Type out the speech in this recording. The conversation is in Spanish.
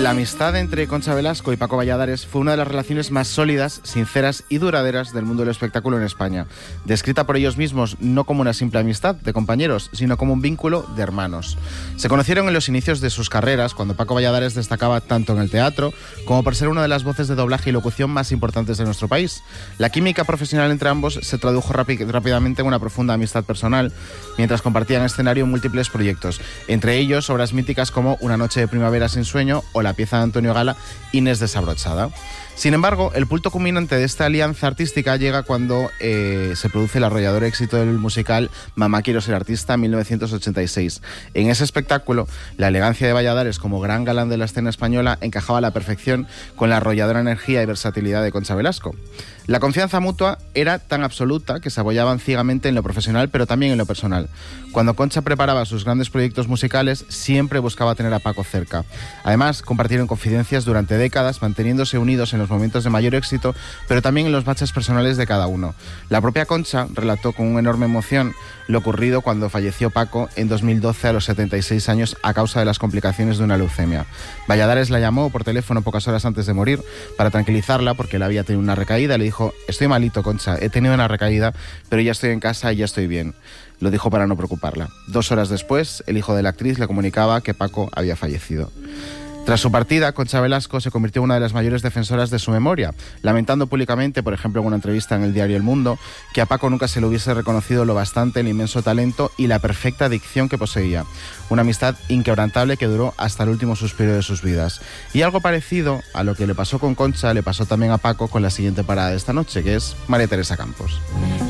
La amistad entre Concha Velasco y Paco Valladares fue una de las relaciones más sólidas, sinceras y duraderas del mundo del espectáculo en España, descrita por ellos mismos no como una simple amistad de compañeros, sino como un vínculo de hermanos. Se conocieron en los inicios de sus carreras, cuando Paco Valladares destacaba tanto en el teatro como por ser una de las voces de doblaje y locución más importantes de nuestro país. La química profesional entre ambos se tradujo rápidamente en una profunda amistad personal, mientras compartían escenario en múltiples proyectos, entre ellos obras míticas como Una noche de primavera sin sueño o la pieza de Antonio Gala, Inés desabrochada. Sin embargo, el punto culminante de esta alianza artística llega cuando se produce el arrollador éxito del musical Mamá quiero ser artista en 1986. En ese espectáculo, la elegancia de Valladares como gran galán de la escena española encajaba a la perfección con la arrolladora energía y versatilidad de Concha Velasco. La confianza mutua era tan absoluta que se apoyaban ciegamente en lo profesional, pero también en lo personal. Cuando Concha preparaba sus grandes proyectos musicales, siempre buscaba tener a Paco cerca. Además, compartieron confidencias durante décadas, manteniéndose unidos en los momentos de mayor éxito, pero también en los baches personales de cada uno. La propia Concha relató con una enorme emoción lo ocurrido cuando falleció Paco en 2012 a los 76 años a causa de las complicaciones de una leucemia. Valladares la llamó por teléfono pocas horas antes de morir para tranquilizarla porque él había tenido una recaída. Le dijo: estoy malito, Concha, he tenido una recaída, pero ya estoy en casa y ya estoy bien. Lo dijo para no preocuparla. 2 horas después, el hijo de la actriz le comunicaba que Paco había fallecido. Tras su partida, Concha Velasco se convirtió en una de las mayores defensoras de su memoria, lamentando públicamente, por ejemplo en una entrevista en el diario El Mundo, que a Paco nunca se le hubiese reconocido lo bastante el inmenso talento y la perfecta dicción que poseía. Una amistad inquebrantable que duró hasta el último suspiro de sus vidas. Y algo parecido a lo que le pasó con Concha, le pasó también a Paco con la siguiente parada de esta noche, que es María Teresa Campos.